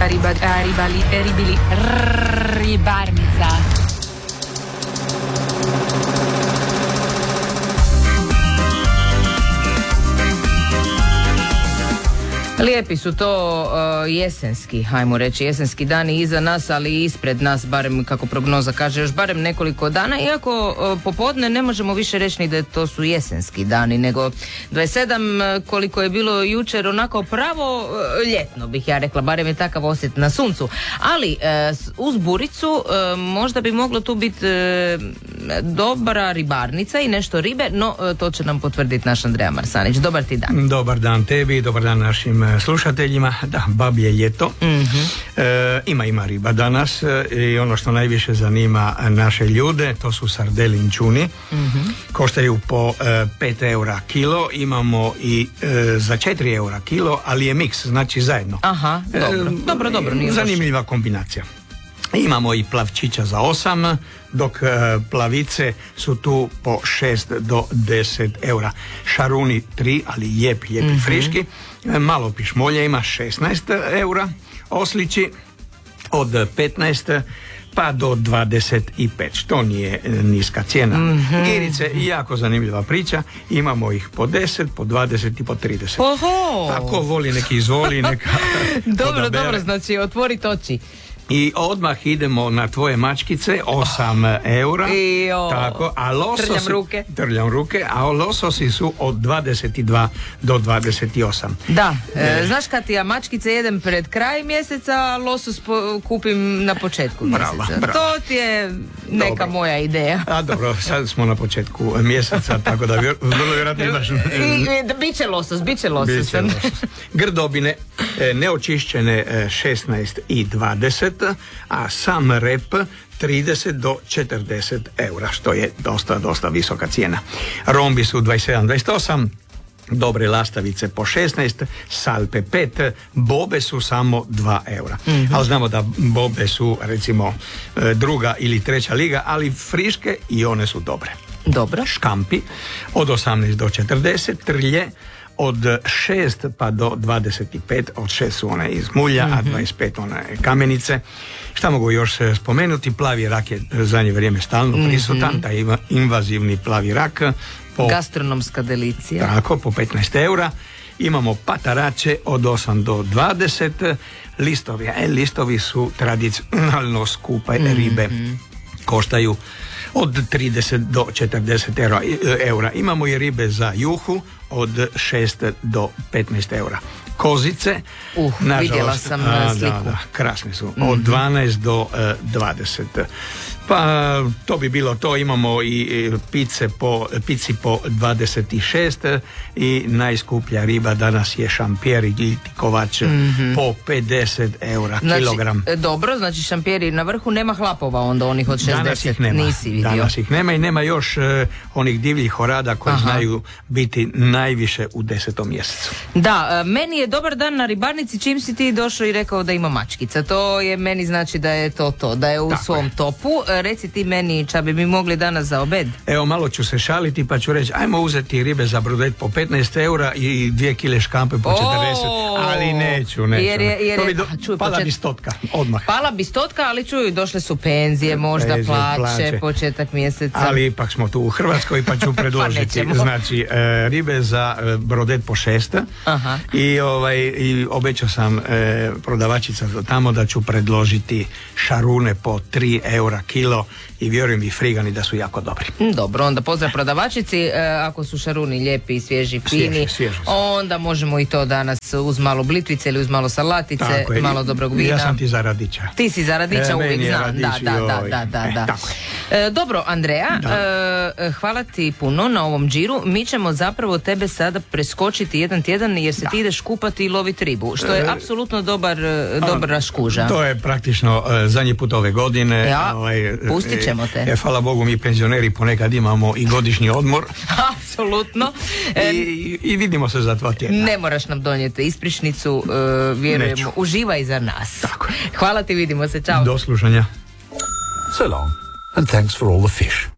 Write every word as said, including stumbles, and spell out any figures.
Riba, ribali, ribili, ribarnica. Lijepi su to uh, jesenski, hajmo reći, jesenski dani iza nas, ali ispred nas, barem kako prognoza kaže, još barem nekoliko dana, iako uh, popodne ne možemo više reći ni da to su jesenski dani, nego dvadeset sedam koliko je bilo jučer, onako pravo uh, ljetno bih ja rekla, barem je takav osjet na suncu, ali uh, uz buricu uh, možda bi moglo tu biti uh, dobra ribarnica i nešto ribe, no uh, to će nam potvrditi naš Andreja Marsanić. Dobar ti dan. Dobar dan tebi, dobar dan našim slušateljima. Da, bablje ljeto. Mm-hmm. E, ima ima riba danas e, i ono što najviše zanima naše ljude, to su sardelinčuni. Mm-hmm. Koštaju po e, pet eura kilo. Imamo i e, za četiri eura kilo, ali je miks, znači zajedno. Aha, dobro, e, dobro, dobro. Nije zanimljiva loš. Kombinacija. Imamo i plavčića za osam, dok e, plavice su tu po šest do deset eura. Šaruni tri, ali lijepi, lijepi mm-hmm. friški. E, malo pišmolje ima šesnaest eura. Oslići od petnaest pa do dvadeset pet, što nije e, niska cijena. Mm-hmm. Girice, jako zanimljiva priča. Imamo ih po deset, po dvadeset i po trideset. Oho! Ako voli neki izvoli, neka dobro, odabere. dobro, znači otvoriti oči. I odmah idemo na tvoje mačkice, osam eura. Jo, tako, a lososi, trljam ruke. Trljam ruke, a lososi su od dvadeset dva do dvadeset osam. Da, e, znaš kad ja mačkice jedem pred kraj mjeseca, a losos po, kupim na početku mjeseca. Bravo, bravo. To ti je neka dobro. Moja ideja. A dobro, sad smo na početku mjeseca, tako da vjer, vrlo vjerojatno imaš... I, i, biće losos, biće losos. Biće losos. Grdobine, neočišćene šesnaest i dvadeset, a sam rep trideset do četrdeset eura, što je dosta, dosta visoka cijena. Rombi su dvadeset sedam dvadeset osam, dobre lastavice po šesnaest, salpe pet, bobe su samo dva eura. Mm-hmm. Ali znamo da bobe su recimo druga ili treća liga, ali friške i one su dobre. Dobro. Škampi od osamnaest do četrdeset, trlje od šest pa do dvadeset pet, od šest su one iz mulja, mm-hmm. a dvadeset pet one kamenice. Šta mogu još spomenuti? Plavi rak je zadnje vrijeme stalno prisutan, mm-hmm. taj invazivni plavi rak. Po, gastronomska delicija. Tako, po petnaest eura. Imamo patarače od osam do dvadeset. Listovi, e, listovi su tradicionalno skupe mm-hmm. ribe. Koštaju od trideset do četrdeset eura. Imamo i ribe za juhu od šest do petnaest eura. Kozice, uh, nažalost, vidjela sam a, sliku. Da, da, krasni su. Mm-hmm. Od dvanaest do dvadeset. Pa to bi bilo to. Imamo i pice po, pici po dvadeset šest i najskuplja riba danas je šampjer ili kovač mm-hmm. po pedeset eura znači, kilogram. Dobro, znači šampjeri na vrhu, nema hlapova onda onih od šezdeset. Danas ih nema. Nisi vidio. Danas ih nema i nema još uh, onih divljih horada koji Aha. znaju biti najviše u desetom mjesecu. Da, uh, meni je dobar dan na ribarnici čim si ti došao i rekao da ima mačkica. To je meni znači da je to to, da je u Tako svom je. topu. Reci ti meni, ča bi mi mogli danas za obed? Evo, malo ću se šaliti pa ću reći, ajmo uzeti ribe za brodet po petnaest eura i dvije kile škampe po četrdeset, ali neću, neću. Jer je, jer je, to bi do, čuj, pala počet... bi stotka, odmah. Pala bi stotka, ali čuj, došle su penzije, možda Penzije, plaće, plaće, početak mjeseca. Ali ipak smo tu u Hrvatskoj pa ću predložiti, pa znači, e, ribe za e, brodet po šest. Aha. I, ovaj, i obećao sam e, prodavačica tamo da ću predložiti šarune po tri eura kilo i vjerujem i frigani da su jako dobri. Dobro, onda pozdrav prodavačici, e, ako su šaruni lijepi, svježi, fini, svježi, svježi onda možemo i to danas uz malo blitvice ili uz malo salatice, je, malo dobrog vina. Ja sam ti za radića. Ti si za radića, e, uvijek znam. Radić, da, da, da, da, da, da. E, e, dobro, Andreja, e, hvala ti puno na ovom džiru. Mi ćemo zapravo tebe sada preskočiti jedan tjedan jer se da. ti ideš kupati i loviti ribu, što je e, apsolutno dobar, dobra škuža. To je praktično uh, zadnji put ove godine. Ja, ovaj, pustit ćemo te. E, hvala Bogu, mi penzioneri ponekad imamo i godišnji odmor. Apsolutno. I, i, I vidimo se za dva tjedna. Ne moraš nam donijeti ispričnicu, uh, vjerujemo. Neću. Uživaj za nas. Tako. Hvala ti, vidimo se, čao. Do slušanja. So long, and thanks for all the fish.